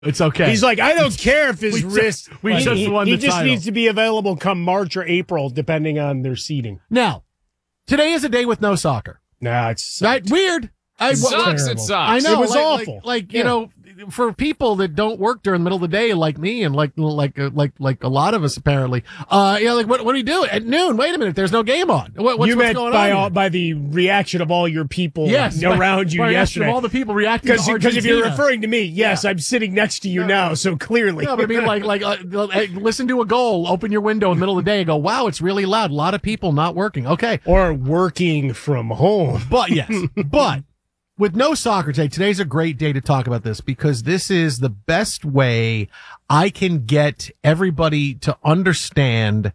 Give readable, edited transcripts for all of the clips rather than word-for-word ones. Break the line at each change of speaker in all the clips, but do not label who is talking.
It's okay.
He's like, I don't care if his wrist. He just needs to be available come March or April, depending on their seeding.
Now, today is a day with no soccer.
Nah, it's
right? Weird.
It sucks.
I know.
It was awful.
You know, for people that don't work during the middle of the day, like me, and like a lot of us apparently. Like what do you do at noon? Wait a minute, there's no game on. What's going on?
By the reaction of all your people around you yesterday.
Of all the people reacting
because if you're referring to me, yes, I'm sitting next to you now, so clearly.
Yeah, but I mean, listen to a goal, open your window in the middle of the day, and go, wow, it's really loud. A lot of people not working. Okay,
or working from home.
But yes, with no soccer today's a great day to talk about this because this is the best way I can get everybody to understand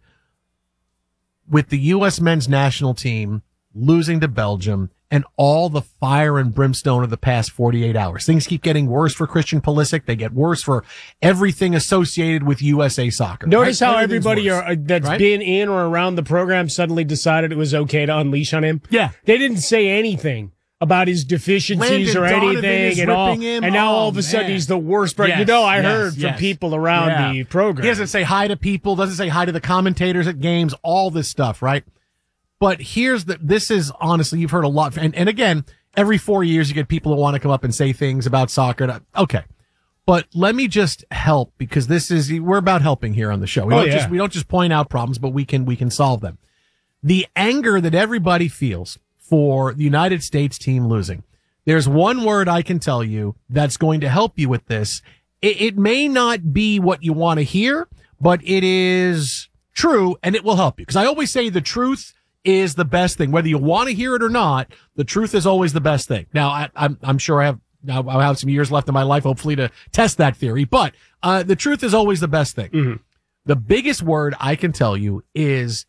with the U.S. men's national team losing to Belgium and all the fire and brimstone of the past 48 hours. Things keep getting worse for Christian Pulisic. They get worse for everything associated with USA soccer.
Notice how everybody that's been in or around the program suddenly decided it was okay to unleash on him.
Yeah.
They didn't say anything about his deficiencies or anything and all. And now all of a sudden he's the worst. I heard from people around the program.
He doesn't say hi to people, doesn't say hi to the commentators at games, all this stuff, right? But this is honestly, you've heard a lot. And again, every 4 years you get people who want to come up and say things about soccer. Okay. But let me just help because we're about helping here on the show. We don't just point out problems, but we can solve them. The anger that everybody feels for the United States team losing. There's one word I can tell you that's going to help you with this. It may not be what you want to hear, but it is true and it will help you. Because I always say the truth is the best thing. Whether you want to hear it or not, the truth is always the best thing. Now, I'm sure I have some years left in my life, hopefully, to test that theory. But the truth is always the best thing.
Mm-hmm.
The biggest word I can tell you is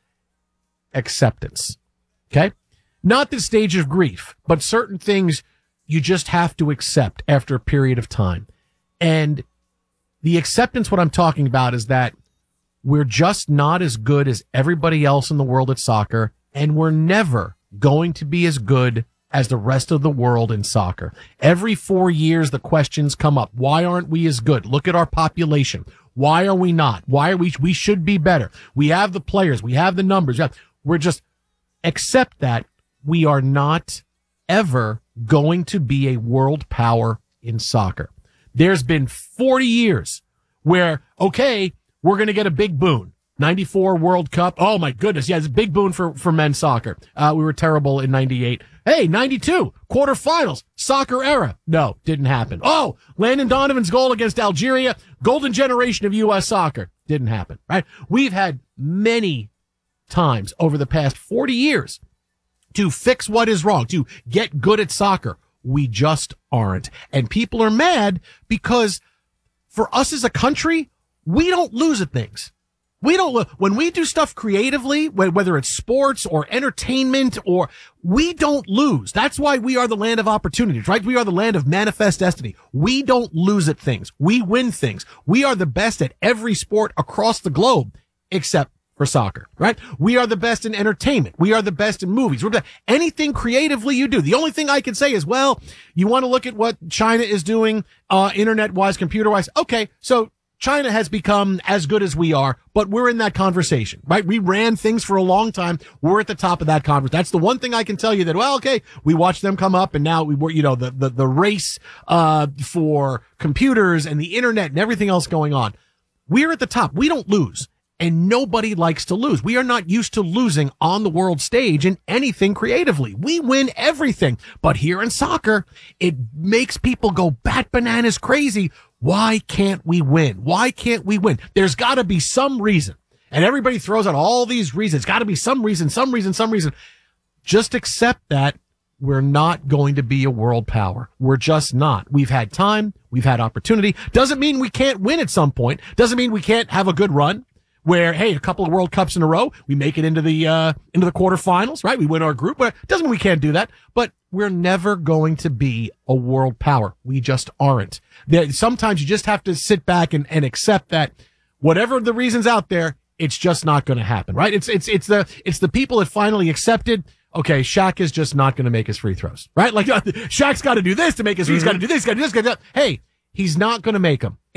acceptance. Okay? Not the stage of grief, but certain things you just have to accept after a period of time. And the acceptance, what I'm talking about is that we're just not as good as everybody else in the world at soccer, and we're never going to be as good as the rest of the world in soccer. Every 4 years, the questions come up. Why aren't we as good? Look at our population. Why are we not? Why are we should be better. We have the players. We have the numbers. We're just accept that. We are not ever going to be a world power in soccer. There's been 40 years where, okay, we're going to get a big boon. 94 World Cup. Oh, my goodness. Yeah, it's a big boon for men's soccer. We were terrible in 98. Hey, 92, quarterfinals, soccer era. No, didn't happen. Oh, Landon Donovan's goal against Algeria, golden generation of U.S. soccer. Didn't happen, right? We've had many times over the past 40 years to fix what is wrong, to get good at soccer. We just aren't. And people are mad because for us as a country, we don't lose at things. When we do stuff creatively, whether it's sports or entertainment we don't lose. That's why we are the land of opportunities, right? We are the land of manifest destiny. We don't lose at things. We win things. We are the best at every sport across the globe, except for soccer, right? We are the best in entertainment. We are the best in movies. Anything creatively you do. The only thing I can say is, well, you want to look at what China is doing, internet-wise, computer-wise. Okay, so China has become as good as we are, but we're in that conversation, right? We ran things for a long time. We're at the top of that conversation. That's the one thing I can tell you that, well, okay, we watched them come up and now the race, for computers and the internet and everything else going on. We're at the top. We don't lose. And nobody likes to lose. We are not used to losing on the world stage in anything creatively. We win everything. But here in soccer, it makes people go bat bananas crazy. Why can't we win? Why can't we win? There's got to be some reason. And everybody throws out all these reasons. Got to be some reason. Just accept that we're not going to be a world power. We're just not. We've had time. We've had opportunity. Doesn't mean we can't win at some point. Doesn't mean we can't have a good run where, hey, a couple of World Cups in a row, we make it into the quarterfinals, right? We win our group. But doesn't mean we can't do that. But we're never going to be a world power. We just aren't. Sometimes you just have to sit back and accept that whatever the reasons out there, it's just not going to happen, right? It's the people that finally accepted, okay, Shaq is just not going to make his free throws, right? Like Shaq's got to do this to make his free throws. He's got to do this, got to do this, got to do that. Hey, He's not going to make them.